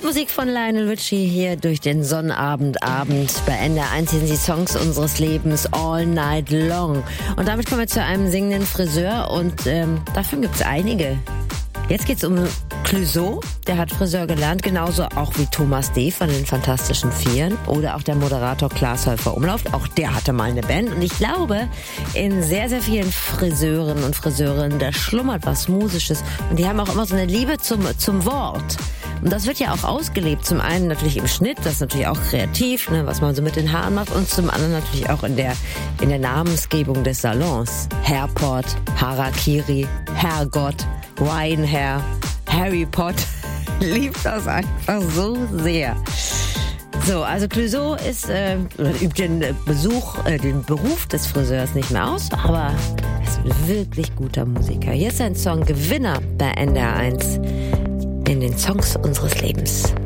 Musik von Lionel Richie hier durch den Sonnabend bei NDR 1 sind die Songs unseres Lebens all night long. Und damit kommen wir zu einem singenden Friseur und davon gibt's einige. Jetzt geht's um Clouseau, der hat Friseur gelernt, genauso auch wie Thomas D. von den Fantastischen Vieren oder auch der Moderator Klaas Häufer Umlauf, auch der hatte mal eine Band und ich glaube, in sehr, sehr vielen Friseuren und Friseurinnen, da schlummert was Musisches und die haben auch immer so eine Liebe zum Wort. Und das wird ja auch ausgelebt, zum einen natürlich im Schnitt, das ist natürlich auch kreativ, ne, was man so mit den Haaren macht und zum anderen natürlich auch in der Namensgebung des Salons. Hairport, Harakiri, Herrgott, Winehair, Harry Potter, liebt das einfach so sehr. So, also Clouseau übt den Beruf des Friseurs nicht mehr aus, aber er ist ein wirklich guter Musiker. Hier ist ein Song Gewinner bei NDR 1 in den Songs unseres Lebens.